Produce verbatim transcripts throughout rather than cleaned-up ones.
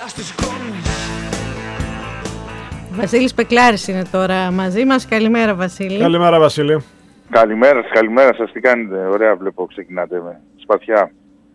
Βασίλης Πεκλάρης είναι τώρα μαζί μας. Καλημέρα, Βασίλη. Καλημέρα, Βασίλη. Καλημέρα σας, καλημέρα σας. Τι κάνετε? Ωραία βλέπω, ξεκινάτε με σπαθιά.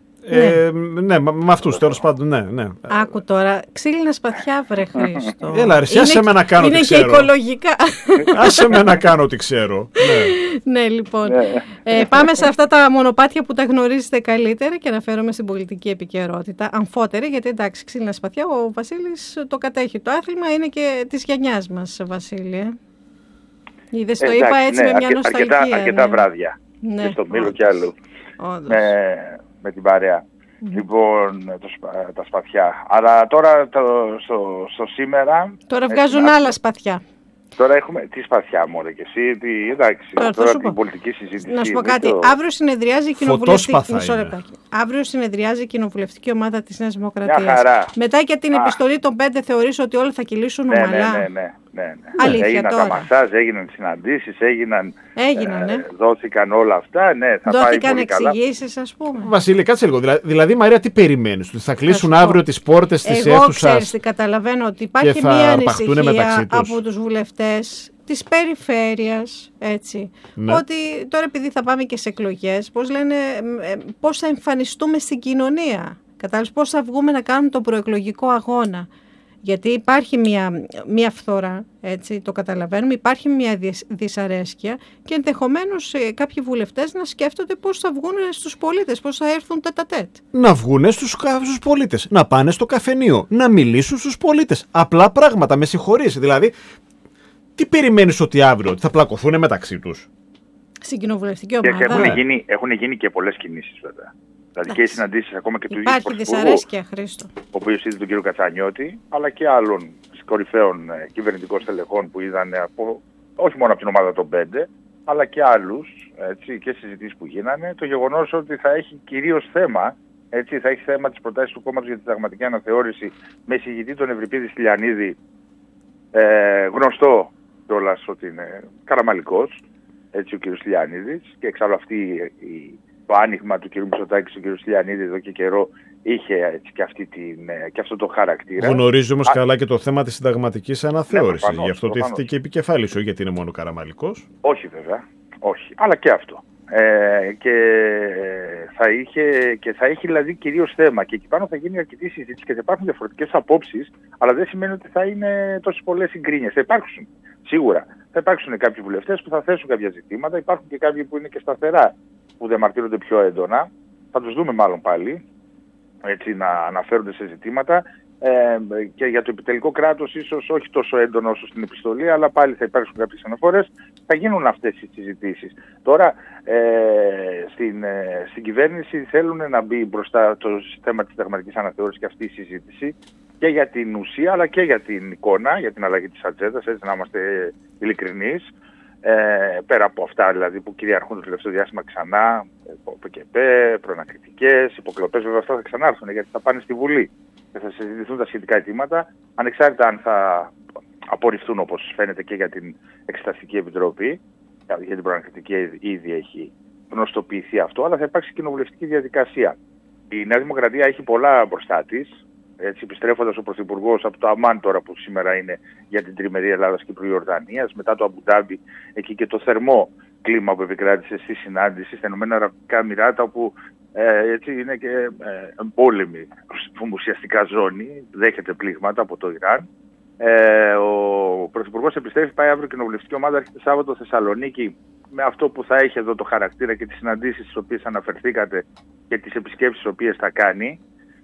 Ε, ναι, ναι, με αυτούς τέλος πάντων, ναι, ναι. Άκου τώρα, ξύλινα σπαθιά, βρε Χρήστο. Έλα, ρε, άσε με να κάνω είναι τι ξέρω. Είναι και οικολογικά. Άσε με να κάνω τι ξέρω. Ναι, ναι λοιπόν. ε, πάμε σε αυτά τα μονοπάτια που τα γνωρίζετε καλύτερα και αναφέρομαι στην πολιτική επικαιρότητα. Αμφότερη, γιατί εντάξει, ξύλινα σπαθιά, ο Βασίλης το κατέχει. Το άθλημα είναι και της γενιάς μας, Βασίλη. Είδες, το είπα έτσι ναι, με μια νοσταλγία. Αρκετά, αρκετά ναι. βράδια. Ναι, και στο Μήλο και αλλού. Με, με την παρέα. Mm-hmm. Λοιπόν, το, τα σπαθιά. Αλλά τώρα το, στο, στο σήμερα... Τώρα βγάζουν έτσι, άλλα σπαθιά. Τώρα έχουμε τι σπαθιά μωρέ και εσύ, τι, εντάξει, τώρα, τώρα την πω. πολιτική συζήτηση. Να σου πω κάτι, το... αύριο συνεδριάζει η κοινοβουλευτική... Αύριο συνεδριάζει η κοινοβουλευτική ομάδα της Νέας Δημοκρατίας. Μετά και την Α. επιστολή των πέντε θεωρείς ότι όλα θα κυλήσουν ναι, ομαλά. Ναι, ναι, ναι. ναι, ναι. Αλήθεια, έγιναν τώρα. τα μασάζ, έγιναν συναντήσεις, έγιναν, έγιναν ναι. ε, δόθηκαν όλα αυτά. Ναι, θα δόθηκαν πάει εξηγήσεις, ας πούμε. Βασίλη, κάτσε λίγο. Δηλαδή, δηλαδή, Μαρία, τι περιμένεις? Ότι θα κλείσουν αύριο τις πόρτες της αίθουσας? Εγώ ξέρεις τι καταλαβαίνω, ότι υπάρχει μία ανησυχία από τους βουλευτές της περιφέρειας, έτσι, ναι. ότι τώρα επειδή θα πάμε και σε εκλογές, πώς λένε, πώς θα εμφανιστούμε στην κοινωνία, κατάλαβες, πώς θα βγούμε να κάνουμε τον προεκλογικό αγώνα. Γιατί υπάρχει μια, μια φθορά, έτσι, το καταλαβαίνουμε, υπάρχει μια δυσαρέσκεια και ενδεχομένως ε, κάποιοι βουλευτές να σκέφτονται πώς θα βγουν στους πολίτες, πώς θα έρθουν τέτα-τέτ. Να βγουν στους, στους πολίτες, να πάνε στο καφενείο, να μιλήσουν στους πολίτες. Απλά πράγματα, με συγχωρείς. Δηλαδή, τι περιμένεις ότι αύριο, ότι θα πλακωθούν μεταξύ τους? Στην κοινοβουλευτική ομάδα. Και έχουν, γίνει, έχουν γίνει και πολλές κινήσεις βέβαια. Δηλαδή και οι συναντήσεις ακόμα και του ίδιου Υπάρχει δυσαρέσκεια, Χρήστο. Ο οποίος είδε τον κύριο Κατσανιώτη, αλλά και άλλων κορυφαίων ε, κυβερνητικών στελεχών που είδαν από, όχι μόνο από την ομάδα των πέντε, αλλά και άλλους, έτσι, και συζητήσεις που γίνανε. Το γεγονός ότι θα έχει κυρίως θέμα, έτσι, θα έχει θέμα τις προτάσεις του κόμματος για τη συνταγματική αναθεώρηση με εισηγητή τον Ευρυπίδη Στυλιανίδη, ε, γνωστό κιόλας ότι είναι καραμαλικός, έτσι, ο κύριος Στυλιανίδης, και εξάλλου αυτή η το άνοιγμα του κ. Μητσοτάκη στον κ. Στυλιανίδη εδώ και καιρό είχε έτσι, και, αυτή την, και αυτό το χαρακτήρα. Γνωρίζει όμως Α... καλά και το θέμα της συνταγματικής αναθεώρησης. Ναι, γι' αυτό τίθεται και επικεφάλης, όχι γιατί είναι μόνο καραμαλικός. Όχι βέβαια, όχι. Αλλά και αυτό. Ε, και, θα είχε, και θα έχει δηλαδή κυρίως θέμα. Και εκεί πάνω θα γίνει αρκετή συζήτηση και θα υπάρχουν διαφορετικές απόψεις, αλλά δεν σημαίνει ότι θα είναι τόσες πολλές συγκρίνειες. Θα υπάρξουν σίγουρα. Θα υπάρξουν κάποιοι βουλευτές που θα θέσουν κάποια ζητήματα, υπάρχουν και κάποιοι που είναι και σταθερά, που διαμαρτύρονται πιο έντονα. Θα τους δούμε μάλλον πάλι, έτσι, να αναφέρονται σε ζητήματα. Ε, και για το επιτελικό κράτος ίσως όχι τόσο έντονο όσο στην επιστολή, αλλά πάλι θα υπάρξουν κάποιες αναφορές. Θα γίνουν αυτές οι συζητήσεις. Τώρα, ε, στην, ε, στην κυβέρνηση θέλουν να μπει μπροστά το θέμα της συνταγματικής αναθεώρησης και αυτή η συζήτηση και για την ουσία αλλά και για την εικόνα, για την αλλαγή της ατζέντας, έτσι να είμαστε ειλικρινείς. Ε, πέρα από αυτά δηλαδή που κυριαρχούν το τελευταίο διάστημα ξανά, ΠΚΠ, προανακριτικές, υποκλοπές, βέβαια αυτά θα ξανάρθουν γιατί θα πάνε στη Βουλή και θα συζητηθούν τα σχετικά αιτήματα, ανεξάρτητα αν θα απορριφθούν όπως φαίνεται και για την Εξεταστική Επιτροπή, για την προανακριτική ήδη έχει γνωστοποιηθεί αυτό, αλλά θα υπάρξει κοινοβουλευτική διαδικασία. Η Νέα Δημοκρατία έχει πολλά μπροστά της. Έτσι, επιστρέφοντας ο Πρωθυπουργός από το Αμάν τώρα που σήμερα είναι για την τριμερή Ελλάδας και Ιορδανίας, μετά το Αμπουντάμπι, εκεί και το θερμό κλίμα που επικράτησε στη συνάντηση στα Ηνωμένα Αραβικά Εμιράτα, όπου ε, έτσι είναι και ε, εμπόλεμη ουσιαστικά ζώνη, δέχεται πλήγματα από το Ιράν. Ε, ο Πρωθυπουργός επιστρέφει, πάει αύριο κοινοβουλευτική ομάδα, έρχεται Σάββατο Θεσσαλονίκη με αυτό που θα έχει εδώ το χαρακτήρα και τις συναντήσεις στις οποίες αναφερθήκατε και τις επισκέψεις τις οποίες θα κάνει.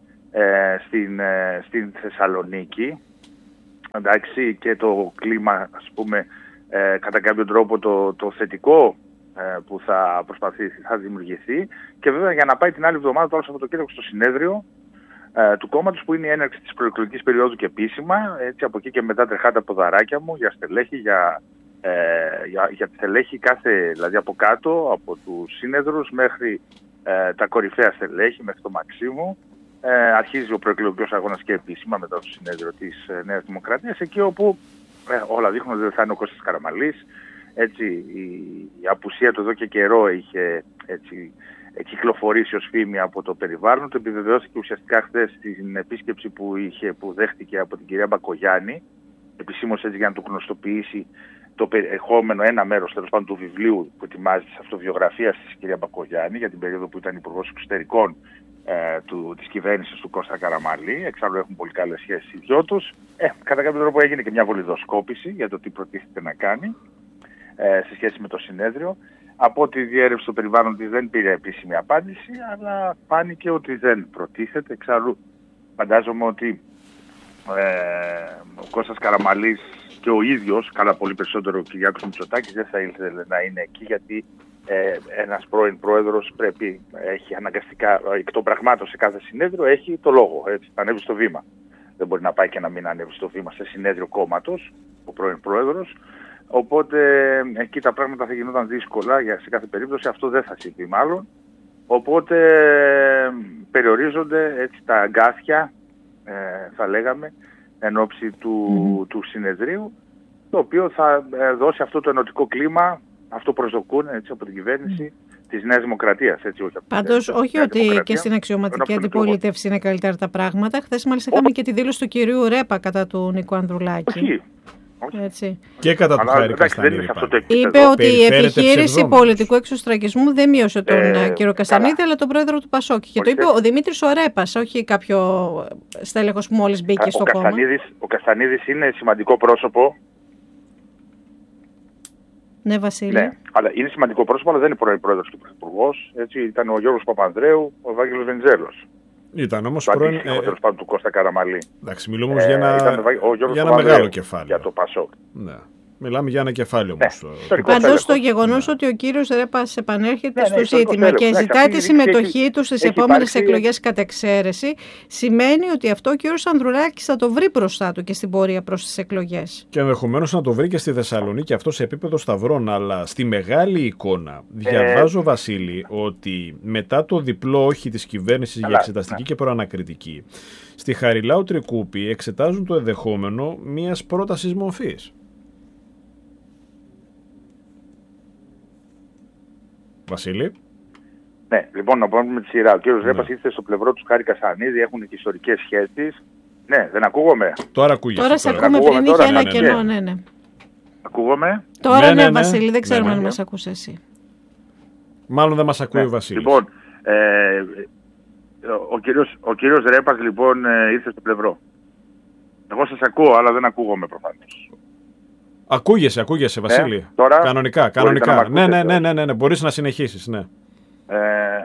Ε, στην, ε, στην Θεσσαλονίκη, εντάξει, και το κλίμα, ας πούμε, ε, κατά κάποιο τρόπο το, το θετικό ε, που θα προσπαθήσει, θα δημιουργηθεί, και βέβαια για να πάει την άλλη εβδομάδα το άλλο Σαββατοκύριακο στο συνέδριο ε, του κόμματος που είναι η έναρξη της προεκλογικής περίοδου και επίσημα, έτσι από εκεί και μετά τρεχάτε από δαράκια μου για στελέχη, για, ε, για, για στελέχη κάθε, δηλαδή από κάτω, από τους σύνεδρους μέχρι ε, τα κορυφαία στελέχη, μέχρι το Μαξίμου. Ε, αρχίζει ο προεκλογικός αγώνας και επίσημα μετά το συνέδριο της ε, Νέας Δημοκρατίας, εκεί όπου ε, όλα δείχνουν ότι θα είναι ο Κώστας Καραμαλής. Έτσι, η, η απουσία του εδώ και καιρό είχε έτσι, κυκλοφορήσει ως φήμη από το περιβάλλον. Το επιβεβαιώθηκε ουσιαστικά χθες στην επίσκεψη που, είχε, που δέχτηκε από την κυρία Μπακογιάννη, επισήμως έτσι για να του γνωστοποιήσει το περιεχόμενο, ένα μέρος τέλος πάντων του βιβλίου που ετοιμάζει της αυτοβιογραφίας της κυρία Μπακογιάννη για την περίοδο που ήταν υπουργός εξωτερικών ε, του, της κυβέρνησης του Κώστα Καραμανλή. Εξάλλου έχουν πολύ καλές σχέσεις οι δυο τους. Ε, κατά κάποιο τρόπο έγινε και μια βολιδοσκόπηση για το τι προτίθεται να κάνει ε, σε σχέση με το συνέδριο. Από ό,τι διέρευσε το περιβάλλον της δεν πήρε επίσημη απάντηση, αλλά φάνηκε ότι δεν προτίθεται. Εξάλλου φαντάζομαι ότι ε, ο Κώστας Καραμανλής και ο ίδιος, καλά πολύ περισσότερο ο Κυριάκος Μητσοτάκης, δεν θα ήθελε να είναι εκεί, γιατί ε, ένας πρώην πρόεδρος πρέπει, έχει αναγκαστικά, εκ των πραγμάτων σε κάθε συνέδριο, έχει το λόγο, έτσι, να ανέβει στο βήμα. Δεν μπορεί να πάει και να μην ανέβει στο βήμα σε συνέδριο κόμματος, ο πρώην πρόεδρος. Οπότε εκεί τα πράγματα θα γινόταν δύσκολα για, σε κάθε περίπτωση, αυτό δεν θα συμβεί μάλλον. Οπότε περιορίζονται έτσι τα αγκάθια, ε, θα λέγαμε, εν ώψη του, mm-hmm. του συνεδρίου, το οποίο θα ε, δώσει αυτό το ενωτικό κλίμα, αυτό προσδοκούν έτσι, από την κυβέρνηση mm. της Νέας Δημοκρατίας. Έτσι, όχι Πάντως, όχι Νέα ότι Δημοκρατία, και στην αξιωματική αντιπολίτευση είναι καλύτερα τα πράγματα. Χθες μάλιστα είχαμε και τη δήλωση του κυρίου Ρέπα κατά του Νίκου Ανδρουλάκη. Όχι. Έτσι. Και κατά του Χάρη Καστανίδη. Είπε ότι η επιχείρηση πολιτικού εξωστρακισμού δεν μείωσε τον ε, κύριο Καστανίδη, αλλά τον πρόεδρο του Πασόκ. Και το είπε ο Δημήτρης ο Ρέπας, όχι κάποιο στέλεχος που μόλις μπήκε στο κόμμα. Ο Καστανίδης είναι σημαντικό πρόσωπο. Ναι, Βασίλη. Ναι, αλλά είναι σημαντικό πρόσωπο, αλλά δεν είναι πρώην πρόεδρος και πρωθυπουργός. Ήταν ο Γιώργος Παπανδρέου, ο Ευάγγελος Βενιζέλος. Ήταν όμως πρώην... Ε, τέλος πάντων του Κώστα Καραμανλή. Εντάξει, μιλούμε όμως ε, για ένα, για ένα μεγάλο κεφάλαιο. Για το Πασόκ. Ναι. Μιλάμε για ένα κεφάλαιο όμως. Ναι. Πάντως το γεγονός ναι. ότι ο κύριος Ρέπας επανέρχεται ναι, ναι, στο ζήτημα και ναι, ζητάει τη συμμετοχή έχει, του στις επόμενες υπάρξει... εκλογές κατ' εξαίρεση, σημαίνει ότι αυτό ο κύριος Ανδρουλάκης θα το βρει μπροστά του και στην πορεία προς τις εκλογές. Και ενδεχομένως να το βρει και στη Θεσσαλονίκη, αυτό σε επίπεδο σταυρών, αλλά στη μεγάλη εικόνα διαβάζω, ε... Βασίλη, ότι μετά το διπλό όχι της κυβέρνησης για εξεταστική ναι. και προανακριτική, στη Χαριλάου Τρικούπη εξετάζουν το ενδεχόμενο μιας πρότασης μορφής. Βασίλη. Ναι, λοιπόν, να πούμε με τη σειρά. Ο κύριος ναι. Ρέπας ήρθε στο πλευρό του Χάρη Καστανίδη, έχουν και ιστορικές σχέσεις. Ναι, δεν ακούγομαι. Τώρα ακούγεται. Τώρα σε ακούμε, πριν είχε ένα κενό, ναι, ναι. Ακούγομαι. Τώρα ναι, ναι, ναι Βασίλη, δεν ξέρουμε ναι, ναι. αν μας ακούς εσύ. Μάλλον δεν μας ακούει ναι. ο Βασίλης. Λοιπόν, ε, ο, κύριος, ο κύριος Ρέπας λοιπόν ήρθε στο πλευρό. Εγώ σας ακούω, αλλά δεν ακούγομαι προφανώς. Ακούγεσαι, ακούγεσαι, Βασίλη. Ε, τώρα κανονικά, κανονικά. Ναι, ναι, ναι, ναι, ναι, ναι, μπορείς να συνεχίσεις, ναι. Ε,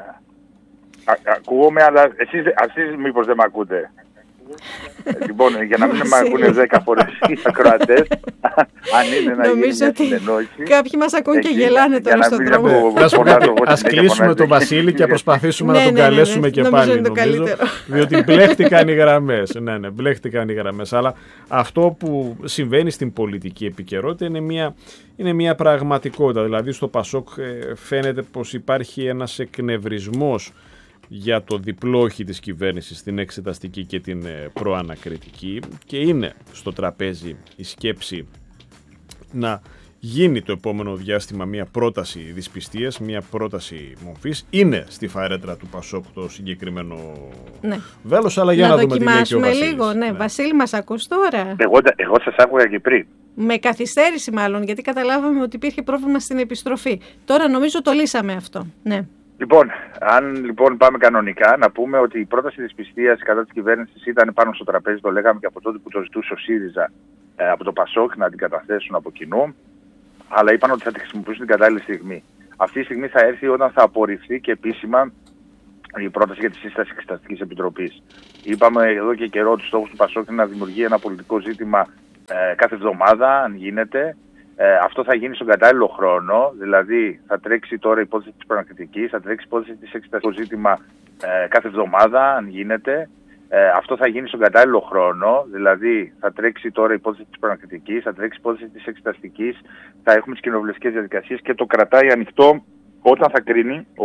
α, ακούγομαι, αλλά εσείς, εσείς μήπως δεν με ακούτε. Λοιπόν, για να μην με ακούνε δέκα φορές οι ακροατές, αν είναι να γίνει μια συνεννόηση. Κάποιοι μας ακούν και γελάνε τώρα στον δρόμο. Ας κλείσουμε τον Βασίλη και προσπαθήσουμε να τον καλέσουμε και πάλι, νομίζω, διότι μπλέχτηκαν οι γραμμές. Ναι, ναι, μπλέχτηκαν οι γραμμές. Αλλά αυτό που συμβαίνει στην πολιτική επικαιρότητα είναι μια, είναι μια πραγματικότητα. Δηλαδή στο Πασόκ φαίνεται πως υπάρχει ένας εκνευρισμός για το διπλό όχι της κυβέρνησης στην εξεταστική και την προανακριτική, και είναι στο τραπέζι η σκέψη να γίνει το επόμενο διάστημα μια πρόταση δυσπιστίας, μια πρόταση μορφής. Είναι στη φαρέτρα του Πασόκ το συγκεκριμένο ναι. βέλος, αλλά για να, να δούμε τι λέει και ο Βασίλης. Λίγο, ναι. ναι. Βασίλη, μας ακούς τώρα? Εγώ, εγώ σας άκουγα και πριν. Με καθυστέρηση μάλλον, γιατί καταλάβαμε ότι υπήρχε πρόβλημα στην επιστροφή. Τώρα νομίζω το λύσαμε αυτό. Ναι. Λοιπόν, αν λοιπόν πάμε κανονικά, να πούμε ότι η πρόταση δυσπιστίας κατά της κυβέρνησης ήταν πάνω στο τραπέζι, το λέγαμε και από τότε που το ζητούσε ο ΣΥΡΙΖΑ ε, από το ΠΑΣΟΚ να την καταθέσουν από κοινού, αλλά είπαν ότι θα τη χρησιμοποιήσουν την κατάλληλη στιγμή. Αυτή η στιγμή θα έρθει όταν θα απορριφθεί και επίσημα η πρόταση για τη σύσταση Εξεταστικής Επιτροπής. Είπαμε εδώ και καιρό ότι στόχος του ΠΑΣΟΚ είναι να δημιουργεί ένα πολιτικό ζήτημα ε, κάθε εβδομάδα, αν γίνεται. Ε, αυτό θα γίνει στον κατάλληλο χρόνο, δηλαδή θα τρέξει τώρα η υπόθεση της προανακριτικής, θα τρέξει η υπόθεση της εξεταστικής ζήτημα ε, κάθε εβδομάδα, αν γίνεται. Ε, αυτό θα γίνει στον κατάλληλο χρόνο, δηλαδή θα τρέξει τώρα η υπόθεση της προανακριτικής, θα τρέξει η υπόθεση της εξεταστικής, θα έχουμε τις κοινοβουλευτικές διαδικασίες και το κρατάει ανοιχτό όταν θα κρίνει